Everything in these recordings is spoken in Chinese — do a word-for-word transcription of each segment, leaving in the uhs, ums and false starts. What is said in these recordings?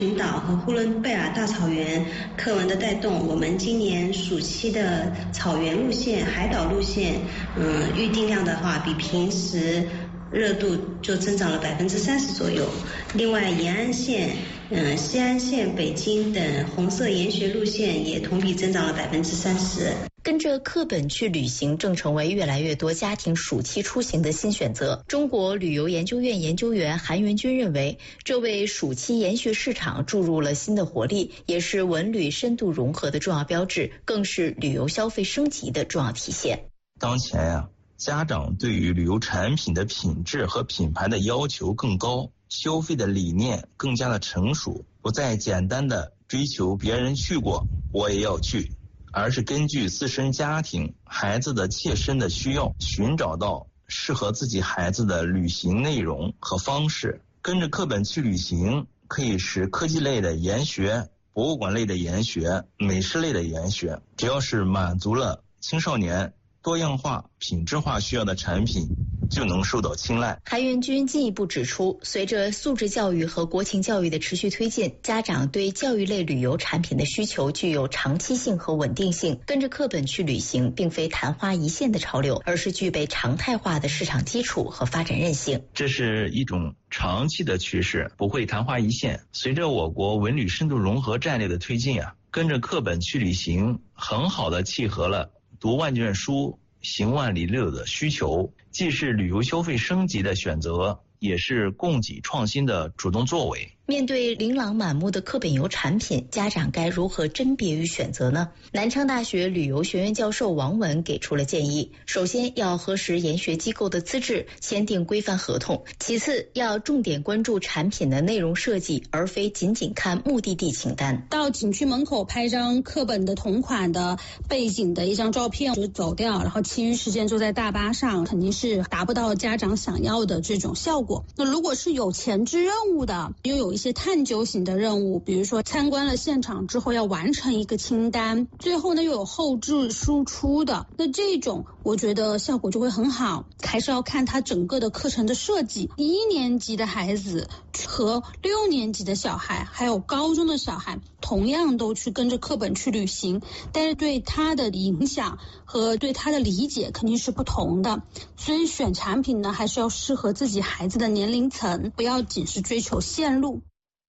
群岛和呼伦贝尔大草原课文的带动，我们今年暑期的草原路线、海岛路线，嗯，预订量的话，比平时热度就增长了百分之三十左右。另外，延安线、嗯，西安线、北京等红色研学路线也同比增长了百分之三十。 跟着课本去旅行正成为越来越多家庭暑期出行的新选择。中国旅游研究院研究员韩元军认为，这为暑期研学市场注入了新的活力，也是文旅深度融合的重要标志，更是旅游消费升级的重要体现。 当前呀、啊，家长对于旅游产品的品质和品牌的要求更高，消费的理念更加的成熟，不再简单的追求别人去过我也要去，而是根据自身家庭、孩子的切身的需要，寻找到适合自己孩子的旅行内容和方式。跟着课本去旅行，可以是科技类的研学、博物馆类的研学、美食类的研学，只要是满足了青少年多样化、品质化需要的产品，就能受到青睐。 韩元军进一步指出，随着素质教育和国情教育的持续推进，家长对教育类旅游产品的需求具有长期性和稳定性。跟着课本去旅行，并非昙花一现的潮流，而是具备常态化的市场基础和发展韧性。 这是一种长期的趋势，不会昙花一现。随着我国文旅深度融合战略的推进啊，跟着课本去旅行，很好的契合了读万卷书、行万里路的需求，既是旅游消费升级的选择，也是供给创新的主动作为。 面对琳琅满目的课本游产品，家长该如何甄别与选择呢？南昌大学旅游学院教授王文给出了建议：首先要核实研学机构的资质，签订规范合同；其次要重点关注产品的内容设计，而非仅仅看目的地清单。 到景区门口拍张课本的同款的背景的一张照片就走掉，然后其余时间坐在大巴上，肯定是达不到家长想要的这种效果。那如果是有前置任务的，又有一些探究型的任务，比如说参观了现场之后要完成一个清单，最后呢又有后置输出的，那这种我觉得效果就会很好。还是要看它整个的课程的设计，一年级的孩子和六年级的小孩还有高中的小孩同样都去跟着课本去旅行，但是对他的影响和对他的理解肯定是不同的。所以选产品呢，还是要适合自己孩子的年龄层，不要仅是追求线路。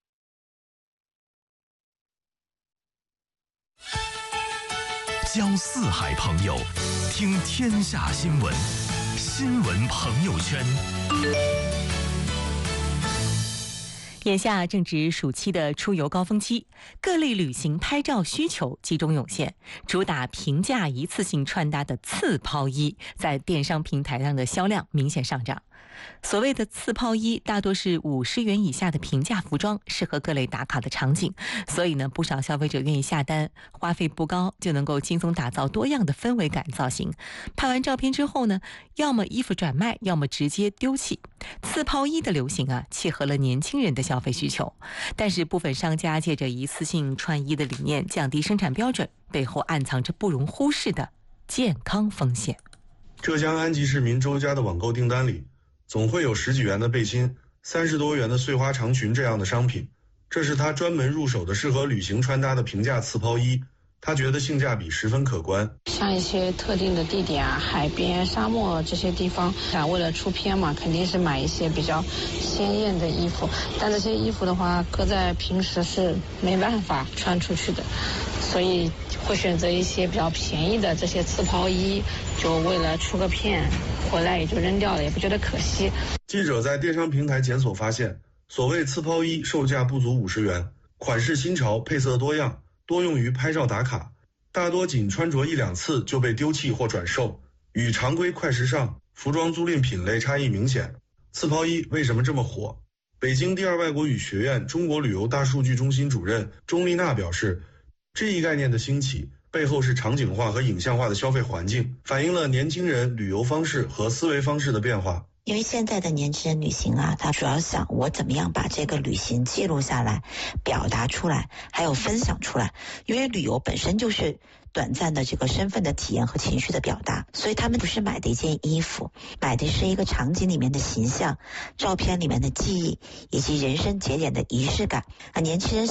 交四海朋友，听天下新闻，新闻朋友圈。 眼下正值暑期的出游高峰期，各类旅行拍照需求集中涌现，主打平价一次性穿搭的次抛衣在电商平台上的销量明显上涨。所谓的次抛衣大多是五十元以下的平价服装，适合各类打卡的场景，所以呢，不少消费者愿意下单，花费不高就能够轻松打造多样的氛围感造型。拍完照片之后呢，要么衣服转卖，要么直接丢弃。次抛衣的流行啊，契合了年轻人的消费需求，但是部分商家借着一次性穿衣的理念降低生产标准，背后暗藏着不容忽视的健康风险。 浙江安吉市民周家的网购订单里，总会有十几元的背心、三十多元的碎花长裙这样的商品，这是他专门入手的适合旅行穿搭的平价次抛衣，他觉得性价比十分可观。 像一些特定的地点啊，海边、沙漠这些地方，想为了出片嘛，肯定是买一些比较鲜艳的衣服，但这些衣服的话，搁在平时是没办法穿出去的，所以会选择一些比较便宜的这些次抛衣，就为了出个片，回来也就扔掉了，也不觉得可惜。 记者在电商平台检索发现，所谓次抛衣售价不足五十元，款式新潮，配色多样，多用于拍照打卡，大多仅穿着一两次就被丢弃或转售，与常规快时尚服装租赁品类差异明显。次抛衣为什么这么火？北京第二外国语学院中国旅游大数据中心主任钟丽娜表示，这一概念的兴起背后是场景化和影像化的消费环境，反映了年轻人旅游方式和思维方式的变化。 因为现在的年轻人旅行啊，他主要想我怎么样把这个旅行记录下来，表达出来，还有分享出来。因为旅游本身就是短暂的这个身份的体验和情绪的表达，所以他们不是买的一件衣服，买的是一个场景里面的形象，照片里面的记忆，以及人生节点的仪式感。啊，年轻人